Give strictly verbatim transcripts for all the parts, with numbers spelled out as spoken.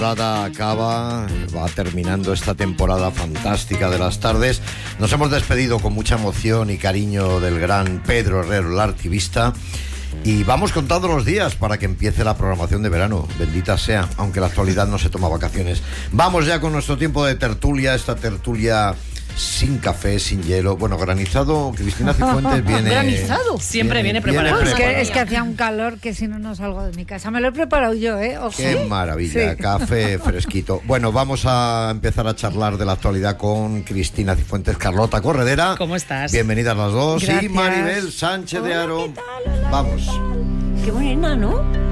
La acaba, va terminando esta temporada fantástica de las tardes. Nos hemos despedido con mucha emoción y cariño del gran Pedro Herrero, el artivista, y vamos contando los días para que empiece la programación de verano, bendita sea, aunque la actualidad no se toma vacaciones. Vamos ya con nuestro tiempo de tertulia, esta tertulia sin café, sin hielo, bueno, granizado. Cristina Cifuentes viene... ¿Granizado? Siempre viene, viene preparado. Es que, es que hacía un calor que si no, no salgo de mi casa. Me lo he preparado yo, ¿eh? Ojo. Qué ¿Sí? maravilla, sí. Café fresquito. Bueno, vamos a empezar a charlar de la actualidad con Cristina Cifuentes, Carlota Corredera. ¿Cómo estás? Bienvenidas las dos. Gracias. Y Maribel Sánchez Hola, de Aro. ¿qué tal? Hola, vamos. ¿qué tal? Qué buena, ¿no?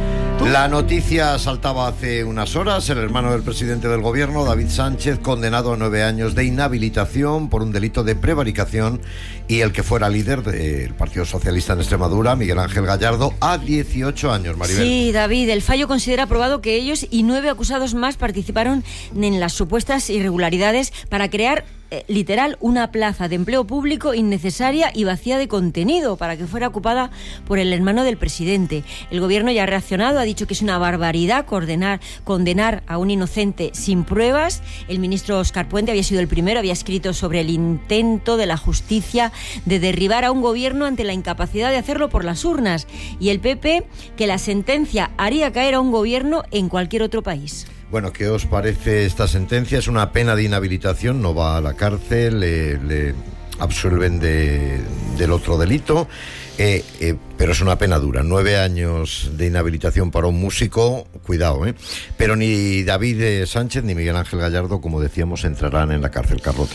La noticia saltaba hace unas horas. El hermano del presidente del gobierno, David Sánchez, condenado a nueve años de inhabilitación por un delito de prevaricación, y el que fuera líder del Partido Socialista en Extremadura, Miguel Ángel Gallardo, a dieciocho años. Maribel. Sí, David, el fallo considera probado que ellos y nueve acusados más participaron en las supuestas irregularidades para crear Eh, literal, una plaza de empleo público innecesaria y vacía de contenido para que fuera ocupada por el hermano del presidente. El gobierno ya ha reaccionado, ha dicho que es una barbaridad condenar, condenar a un inocente sin pruebas. El ministro Óscar Puente había sido el primero, había escrito sobre el intento de la justicia de derribar a un gobierno ante la incapacidad de hacerlo por las urnas, y el P P que la sentencia haría caer a un gobierno en cualquier otro país. Bueno, ¿qué os parece esta sentencia? Es una pena de inhabilitación, no va a la cárcel, le, le absuelven de, del otro delito, eh, eh, pero es una pena dura. Nueve años de inhabilitación para un músico, cuidado, ¿eh? Pero ni David Sánchez ni Miguel Ángel Gallardo, como decíamos, entrarán en la cárcel, Carlota.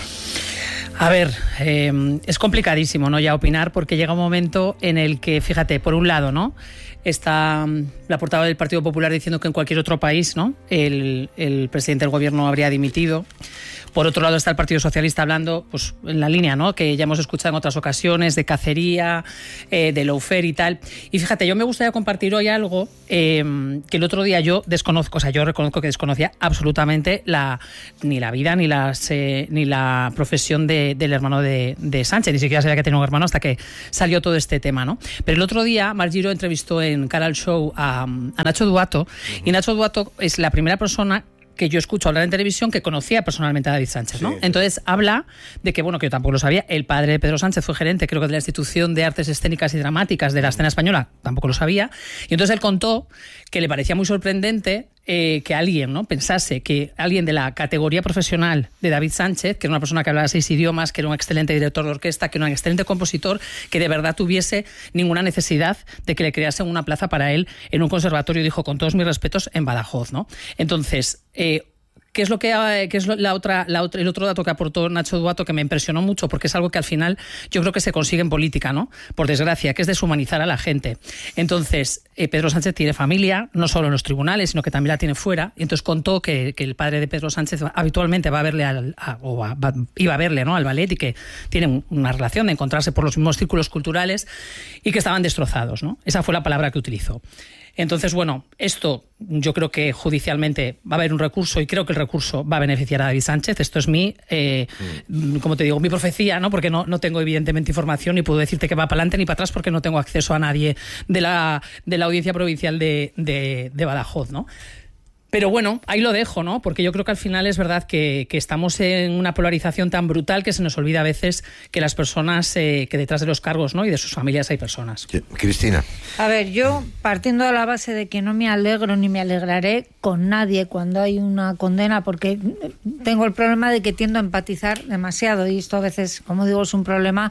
A ver, eh, es complicadísimo, ¿no?, ya opinar, porque llega un momento en el que, fíjate, por un lado, ¿no?, está la portavoz del Partido Popular diciendo que en cualquier otro país, ¿no?, el, el presidente del gobierno habría dimitido. Por otro lado está el Partido Socialista hablando, pues, en la línea, ¿no?, que ya hemos escuchado en otras ocasiones, de cacería, eh, de lawfare y tal. Y fíjate, yo me gustaría compartir hoy algo eh, que el otro día yo desconozco, o sea, yo reconozco que desconocía absolutamente la, ni la vida ni, las, eh, ni la profesión de, del hermano de, de Sánchez. Ni siquiera sabía que tenía un hermano hasta que salió todo este tema, ¿no? Pero el otro día Mar Giro entrevistó en Cara al Show a, a Nacho Duato, uh-huh. y Nacho Duato es la primera persona que yo escucho hablar en televisión que conocía personalmente a David Sánchez, ¿no? Sí, sí. Entonces habla de que, bueno, que yo tampoco lo sabía, el padre de Pedro Sánchez fue gerente, creo que de la Institución de Artes Escénicas y Dramáticas de la Escena Española, tampoco lo sabía, y entonces él contó que le parecía muy sorprendente eh, que alguien, ¿no?, pensase que alguien de la categoría profesional de David Sánchez, que era una persona que hablaba seis idiomas, que era un excelente director de orquesta, que era un excelente compositor, que de verdad tuviese ninguna necesidad de que le creasen una plaza para él en un conservatorio, dijo, con todos mis respetos, en Badajoz, ¿no? Entonces, eh, ¿qué es lo que qué es la otra, la otra, el otro dato que aportó Nacho Duato que me impresionó mucho? Porque es algo que al final yo creo que se consigue en política, ¿no?, por desgracia, que es deshumanizar a la gente. Entonces, eh, Pedro Sánchez tiene familia, no solo en los tribunales, sino que también la tiene fuera. Y entonces contó que, que el padre de Pedro Sánchez habitualmente va a verle al, a, o a, va, iba a verle, ¿no?, al ballet, y que tienen una relación de encontrarse por los mismos círculos culturales, y que estaban destrozados, ¿no? Esa fue la palabra que utilizó. Entonces, bueno, esto yo creo que judicialmente va a haber un recurso, y creo que el recurso va a beneficiar a David Sánchez. Esto es mi, eh, mm. como te digo, mi profecía, ¿no?, porque no, no tengo evidentemente información, ni puedo decirte que va para adelante ni para atrás, porque no tengo acceso a nadie de la, de la Audiencia Provincial de, de, de Badajoz, ¿no? Pero bueno, ahí lo dejo, ¿no? Porque yo creo que al final es verdad que, que estamos en una polarización tan brutal que se nos olvida a veces que las personas, eh, que detrás de los cargos, ¿no?, y de sus familias hay personas. Sí. Cristina. A ver, yo partiendo de la base de que no me alegro ni me alegraré con nadie cuando hay una condena, porque tengo el problema de que tiendo a empatizar demasiado, y esto a veces, como digo, es un problema,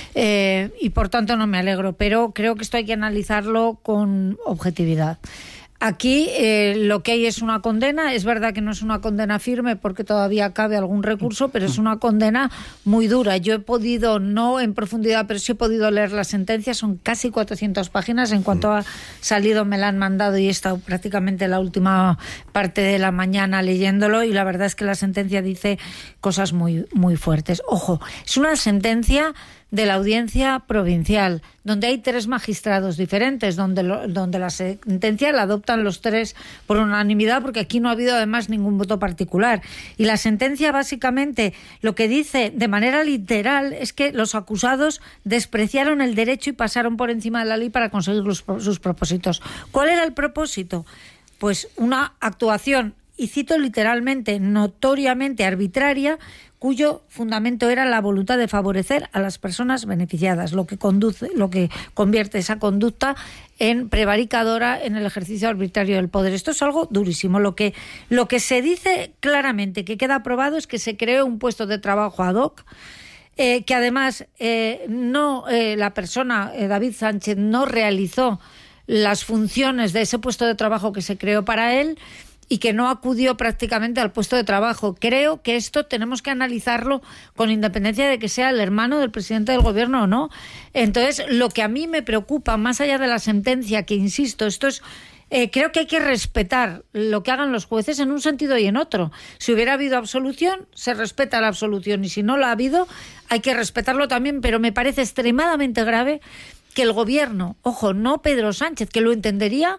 eh, y por tanto no me alegro, pero creo que esto hay que analizarlo con objetividad. Aquí eh, lo que hay es una condena. Es verdad que no es una condena firme porque todavía cabe algún recurso, pero es una condena muy dura. Yo he podido, no en profundidad, pero sí he podido leer la sentencia. Son casi cuatrocientas páginas. En cuanto ha salido me la han mandado y he estado prácticamente la última parte de la mañana leyéndolo, y la verdad es que la sentencia dice cosas muy, muy fuertes. Ojo, es una sentencia de la Audiencia Provincial, donde hay tres magistrados diferentes, donde, lo, donde la sentencia la adoptan los tres por unanimidad, porque aquí no ha habido además ningún voto particular. Y la sentencia básicamente lo que dice de manera literal es que los acusados despreciaron el derecho y pasaron por encima de la ley para conseguir los, sus propósitos. ¿Cuál era el propósito? Pues una actuación y cito literalmente, notoriamente arbitraria, cuyo fundamento era la voluntad de favorecer a las personas beneficiadas, lo que conduce, lo que convierte esa conducta en prevaricadora en el ejercicio arbitrario del poder. Esto es algo durísimo. Lo que, lo que se dice claramente, que queda aprobado, es que se creó un puesto de trabajo ad hoc, eh, que además eh, no eh, la persona, eh, David Sánchez, no realizó las funciones de ese puesto de trabajo que se creó para él, y que no acudió prácticamente al puesto de trabajo. Creo que esto tenemos que analizarlo con independencia de que sea el hermano del presidente del gobierno o no. Entonces, lo que a mí me preocupa, más allá de la sentencia, que insisto, esto es... Eh, creo que hay que respetar lo que hagan los jueces en un sentido y en otro. Si hubiera habido absolución, se respeta la absolución, y si no la ha habido, hay que respetarlo también, pero me parece extremadamente grave que el gobierno, ojo, no Pedro Sánchez, que lo entendería...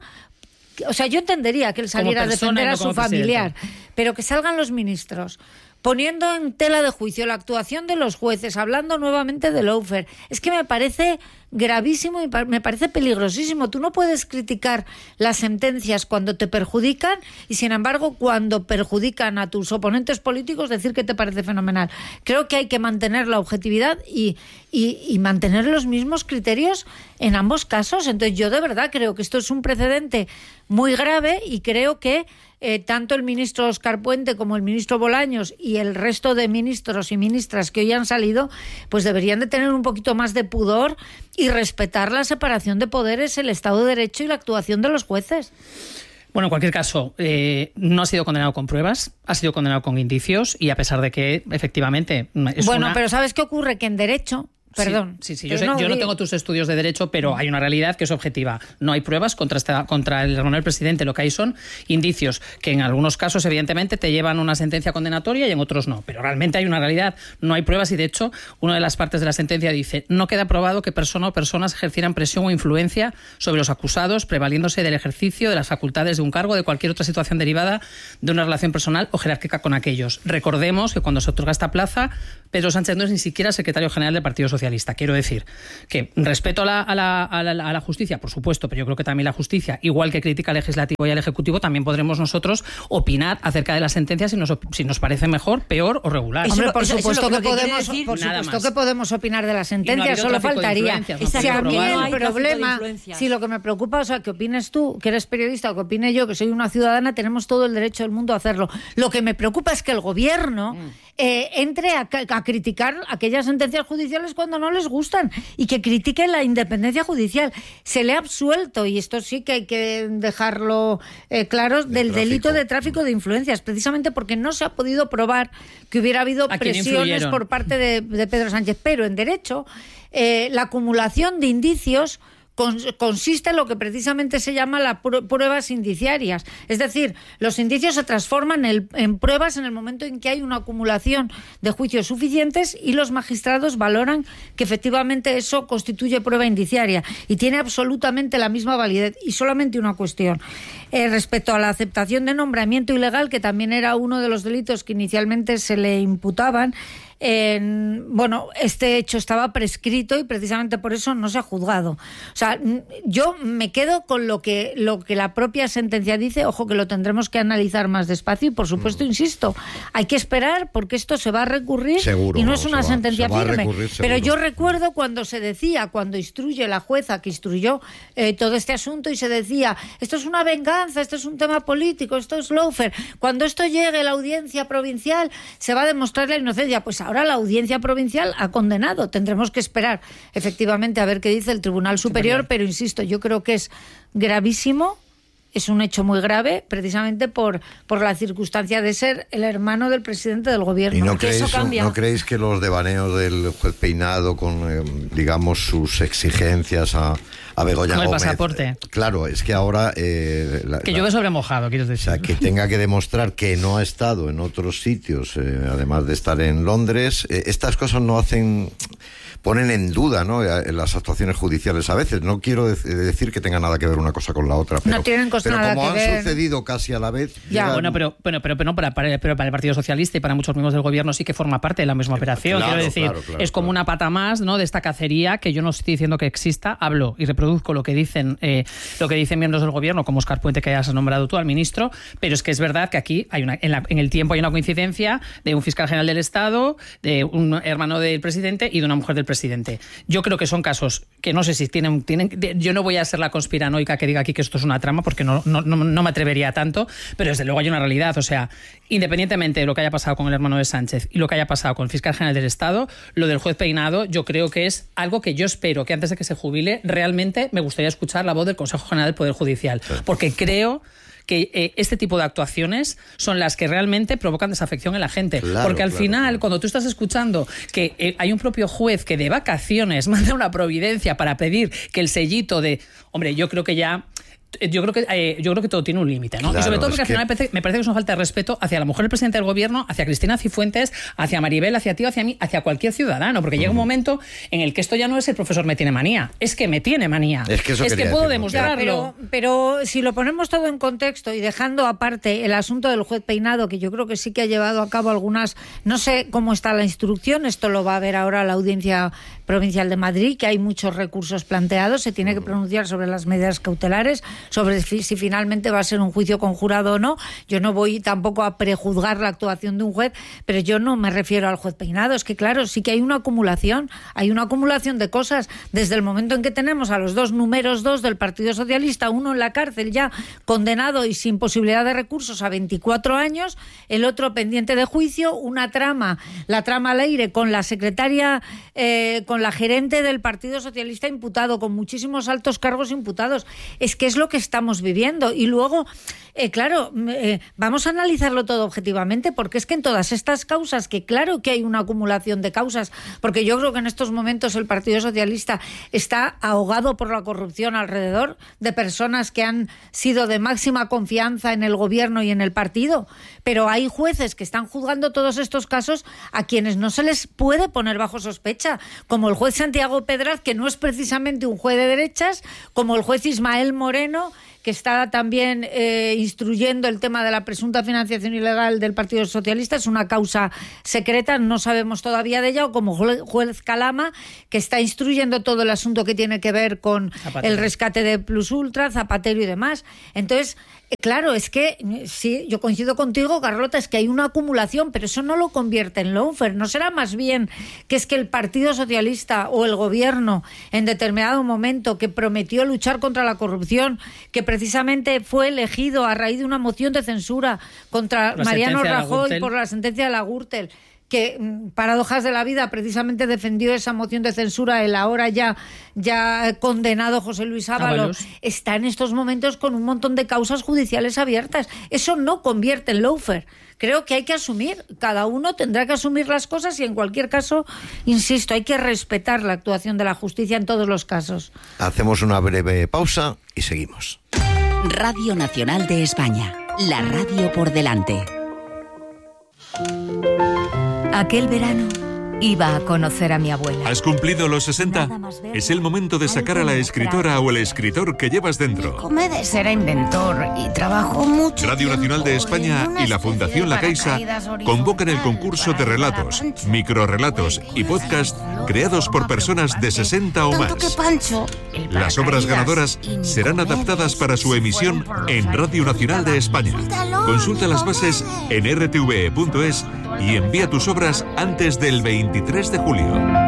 O sea, yo entendería que él saliera a defender a su familiar, pero que salgan los ministros poniendo en tela de juicio la actuación de los jueces, hablando nuevamente de lawfare, es que me parece gravísimo y me parece peligrosísimo. Tú no puedes criticar las sentencias cuando te perjudican y, sin embargo, cuando perjudican a tus oponentes políticos, decir que te parece fenomenal. Creo que hay que mantener la objetividad y, y, y mantener los mismos criterios en ambos casos. Entonces, yo de verdad creo que esto es un precedente muy grave y creo que Eh, tanto el ministro Óscar Puente como el ministro Bolaños y el resto de ministros y ministras que hoy han salido, pues deberían de tener un poquito más de pudor y respetar la separación de poderes, el Estado de Derecho y la actuación de los jueces. Bueno, en cualquier caso, eh, no ha sido condenado con pruebas, ha sido condenado con indicios, y a pesar de que, efectivamente, es Bueno, una... pero ¿sabes qué ocurre? Que en derecho... Perdón. Sí, sí, sí. Yo, sé, no, yo no tengo tus estudios de derecho, pero hay una realidad que es objetiva. No hay pruebas contra, esta, contra el hermano del presidente. Lo que hay son indicios que en algunos casos, evidentemente, te llevan a una sentencia condenatoria y en otros no. Pero realmente hay una realidad. No hay pruebas y, de hecho, una de las partes de la sentencia dice: no queda probado que persona o personas ejercieran presión o influencia sobre los acusados, prevaliéndose del ejercicio de las facultades de un cargo o de cualquier otra situación derivada de una relación personal o jerárquica con aquellos. Recordemos que cuando se otorga esta plaza, Pedro Sánchez no es ni siquiera secretario general del Partido Socialista. Quiero decir que respeto a la, a, la, a, la, a la justicia, por supuesto, pero yo creo que también la justicia, igual que critica al legislativo y al ejecutivo, también podremos nosotros opinar acerca de las sentencias si nos, si nos parece mejor, peor o regular. Hombre, por eso, supuesto, eso que, que podemos, decir, por nada supuesto más. que podemos opinar de las sentencias, no solo faltaría. No si a mí no el problema, si lo que me preocupa, o sea, que opines tú, que eres periodista, o que opine yo, que soy una ciudadana, tenemos todo el derecho del mundo a hacerlo. Lo que me preocupa es que el gobierno mm. eh, entre a, a criticar aquellas sentencias judiciales cuando no les gustan, y que critique la independencia judicial. Se le ha absuelto, y esto sí que hay que dejarlo eh, claro, de del tráfico. delito de tráfico de influencias, precisamente porque no se ha podido probar que hubiera habido presiones por parte de, de Pedro Sánchez. Pero en derecho, eh, la acumulación de indicios consiste en lo que precisamente se llama las pruebas indiciarias. Es decir, los indicios se transforman en, en pruebas en el momento en que hay una acumulación de juicios suficientes y los magistrados valoran que efectivamente eso constituye prueba indiciaria y tiene absolutamente la misma validez. Y solamente una cuestión. Eh, respecto a la aceptación de nombramiento ilegal, que también era uno de los delitos que inicialmente se le imputaban, Eh, bueno, este hecho estaba prescrito y precisamente por eso no se ha juzgado. O sea, yo me quedo con lo que lo que la propia sentencia dice. Ojo, que lo tendremos que analizar más despacio y, por supuesto, mm. insisto, hay que esperar porque esto se va a recurrir. Seguro, y no es se una va, sentencia se va firme. Recurrir, pero yo recuerdo cuando se decía, cuando instruye la jueza que instruyó eh, todo este asunto, y se decía: esto es una venganza, esto es un tema político, esto es lawfare. Cuando esto llegue a la audiencia provincial se va a demostrar la inocencia. Pues ahora la audiencia provincial ha condenado. Tendremos que esperar efectivamente a ver qué dice el Tribunal Superior, pero insisto, yo creo que es gravísimo, es un hecho muy grave, precisamente por, por la circunstancia de ser el hermano del presidente del gobierno. ¿Y no que creéis, eso cambia? ¿no creéis que los devaneos del juez Peinado con, eh, digamos, sus exigencias a, a Begoña con el Gómez? pasaporte. Claro, es que ahora... Eh, la, que la, llueve sobre mojado, quiero decir. O sea, que tenga que demostrar que no ha estado en otros sitios, eh, además de estar en Londres. Eh, estas cosas no hacen... ponen en duda, ¿no?, las actuaciones judiciales a veces. No quiero de- decir que tenga nada que ver una cosa con la otra, pero, No tienen cosa pero nada como que han ver. sucedido casi a la vez... Ya. llegan- Bueno, pero, pero, pero, pero no para, para- pero para el Partido Socialista y para muchos miembros del gobierno sí que forma parte de la misma operación. claro, Quiero decir, claro, claro, es como claro. una pata más, ¿no?, de esta cacería que yo no estoy diciendo que exista. Hablo y reproduzco lo que dicen eh, lo que dicen miembros del gobierno, como Óscar Puente, que hayas nombrado tú al ministro, pero es que es verdad que aquí hay una, en, la- en el tiempo hay una coincidencia de un fiscal general del Estado, de un hermano del presidente y de una mujer del presidente. Yo creo que son casos que no sé si tienen... tienen de- yo no voy a ser la conspiranoica que diga aquí que esto es una trama, porque no, no, no, no me atrevería tanto, pero desde luego hay una realidad. O sea, independientemente de lo que haya pasado con el hermano de Sánchez y lo que haya pasado con el fiscal general del Estado, lo del juez Peinado yo creo que es algo que yo espero que antes de que se jubile realmente me gustaría escuchar la voz del Consejo General del Poder Judicial, porque creo que eh, este tipo de actuaciones son las que realmente provocan desafección en la gente. Claro, porque al claro, final, claro. cuando tú estás escuchando que eh, hay un propio juez que de vacaciones manda una providencia para pedir que el sellito de... Hombre, yo creo que ya... Yo creo que eh, yo creo que todo tiene un límite, ¿no? Claro, y sobre todo es porque al que- final me parece, me parece que es una falta de respeto hacia la mujer del presidente del gobierno, hacia Cristina Cifuentes, hacia Maribel, hacia ti, hacia mí, hacia cualquier ciudadano, porque llega un momento en el que esto ya no es el profesor me tiene manía, es que me tiene manía. Es que eso es que quería puedo decir, ¿no? Ya, demostrarlo. pero, pero si lo ponemos todo en contexto y dejando aparte el asunto del juez Peinado, que yo creo que sí que ha llevado a cabo algunas, no sé cómo está la instrucción, esto lo va a ver ahora la Audiencia Provincial de Madrid, que hay muchos recursos planteados, se tiene que pronunciar sobre las medidas cautelares, sobre fi- si finalmente va a ser un juicio conjurado o no. Yo no voy tampoco a prejuzgar la actuación de un juez, pero yo no me refiero al juez Peinado. Es que claro, sí que hay una acumulación, hay una acumulación de cosas desde el momento en que tenemos a los dos números dos del Partido Socialista, uno en la cárcel ya condenado y sin posibilidad de recursos a veinticuatro años, el otro pendiente de juicio, una trama, la trama Leire con la secretaria, eh, con la gerente del Partido Socialista imputado, con muchísimos altos cargos imputados. Es que es lo que estamos viviendo. Y luego, eh, claro, eh, vamos a analizarlo todo objetivamente, porque es que en todas estas causas, que claro que hay una acumulación de causas, porque yo creo que en estos momentos el Partido Socialista está ahogado por la corrupción alrededor de personas que han sido de máxima confianza en el gobierno y en el partido, pero hay jueces que están juzgando todos estos casos a quienes no se les puede poner bajo sospecha, como el juez Santiago Pedraz, que no es precisamente un juez de derechas, como el juez Ismael Moreno, que está también eh, instruyendo el tema de la presunta financiación ilegal del Partido Socialista. Es una causa secreta, no sabemos todavía de ella, o como juez, juez Calama, que está instruyendo todo el asunto que tiene que ver con Zapatero. el rescate de Plus Ultra, Zapatero y demás. Entonces, eh, claro, es que sí, yo coincido contigo, Carlota, es que hay una acumulación, pero eso no lo convierte en lawfare. ¿No será más bien que es que el Partido Socialista o el gobierno en determinado momento, que prometió luchar contra la corrupción, que precisamente fue elegido a raíz de una moción de censura contra La Mariano sentencia de la Rajoy Gürtel. por la sentencia de la Gürtel, que mm, paradojas de la vida precisamente defendió esa moción de censura el ahora ya ya condenado José Luis Ábalos, Ábalos. está en estos momentos con un montón de causas judiciales abiertas. Eso no convierte en lawfare. Creo que hay que asumir, cada uno tendrá que asumir las cosas y en cualquier caso, insisto, hay que respetar la actuación de la justicia en todos los casos. Hacemos una breve pausa y seguimos. Radio Nacional de España, la radio por delante. Aquel verano iba a conocer a mi abuela. ¿Has cumplido los sesenta? Es el momento de sacar a la escritora o el escritor que llevas dentro. Comedes era inventor y trabajó mucho. Radio Nacional de España y la Fundación La Caixa convocan el concurso de relatos, microrrelatos y podcast creados por personas de sesenta o Tanto que más. Pancho. Las obras ganadoras serán adaptadas para su emisión en Radio Nacional de España. Consulta las bases en r t v e punto es y envía tus obras antes del veintitrés de julio.